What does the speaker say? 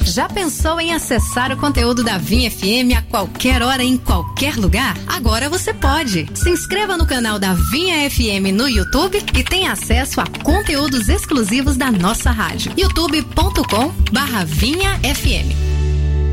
Já pensou em acessar o conteúdo da Vinha FM a qualquer hora, em qualquer lugar? Agora você pode. Se inscreva no canal da Vinha FM no YouTube e tenha acesso a conteúdos exclusivos da nossa rádio. youtube.com/vinhafm.